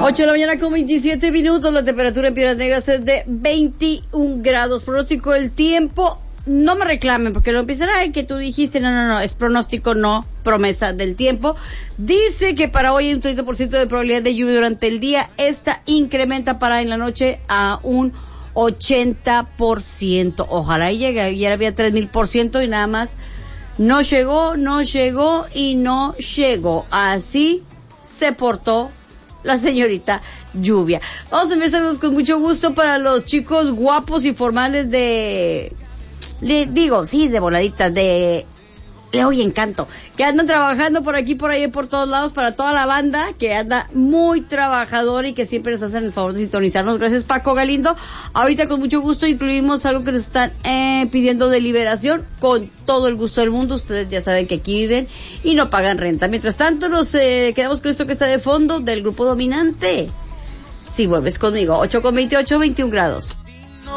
8 de la mañana con 27 minutos, la temperatura en Piedras Negras es de 21 grados. Pronóstico del tiempo, no me reclamen porque lo empiezan, ay, que tú dijiste, no, es pronóstico, no promesa del tiempo. Dice que para hoy hay un 30% de probabilidad de lluvia durante el día, esta incrementa para en la noche a un 80%. Ojalá y llegue, ayer había 3000% y nada más no llegó, así se portó la señorita lluvia. Vamos a empezar con mucho gusto para los chicos guapos y formales de voladitas, de Leo y Encanto, que andan trabajando por aquí, por ahí, por todos lados, para toda la banda que anda muy trabajadora y que siempre nos hacen el favor de sintonizarnos. Gracias, Paco Galindo. Ahorita con mucho gusto incluimos algo que nos están pidiendo de liberación, con todo el gusto del mundo. Ustedes ya saben que aquí viven y no pagan renta. Mientras tanto nos quedamos con esto que está de fondo del grupo Dominante. Si vuelves conmigo, 8 con 28, 21 grados.